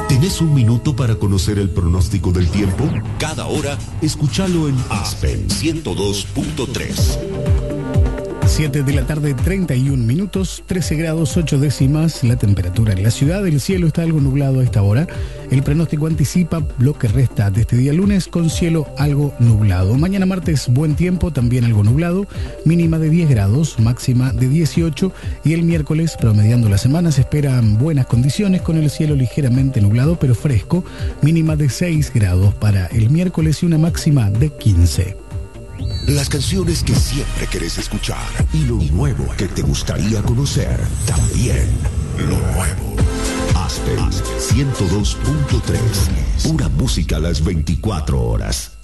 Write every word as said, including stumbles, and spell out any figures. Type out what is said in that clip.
¿Tenés un minuto para conocer el pronóstico del tiempo? Cada hora, escúchalo en Aspen ciento dos punto tres. siete de la tarde, treinta y un minutos, trece grados ocho décimas la temperatura en la ciudad. El cielo está algo nublado a esta hora. El pronóstico anticipa lo que resta de este día lunes con cielo algo nublado. Mañana martes, buen tiempo, también algo nublado. Mínima de diez grados, máxima de dieciocho. Y el miércoles, promediando la semana, se esperan buenas condiciones con el cielo ligeramente nublado, pero fresco. Mínima de seis grados para el miércoles y una máxima de quince. Las canciones que siempre querés escuchar y lo nuevo que te gustaría conocer. También lo nuevo. Aspen ciento dos punto tres. Pura música a las veinticuatro horas.